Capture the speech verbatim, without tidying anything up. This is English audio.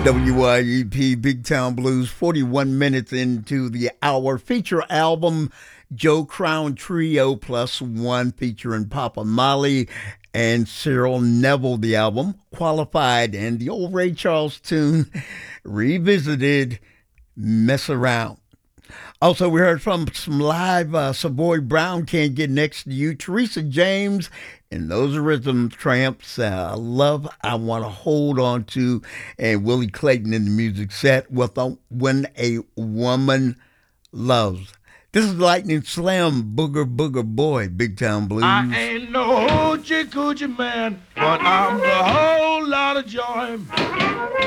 W Y E P Big Town Blues, forty-one minutes into the hour. Feature album, Joe Crown Trio Plus One, featuring Papa Molly and Cyril Neville. The album, Qualified, and the old Ray Charles tune, Revisited, Mess Around. Also, we heard from some live uh, Savoy Brown, Can't Get Next to You, Teresa James, and those rhythm tramps, uh, Love I Want to Hold On To, and Willie Clayton in the music set with a, When a Woman Loves. This is Lightning Slam, Booger Booger Boy, Big Town Blues. I ain't no hoochie coochie man, but I'm the whole lot of joy.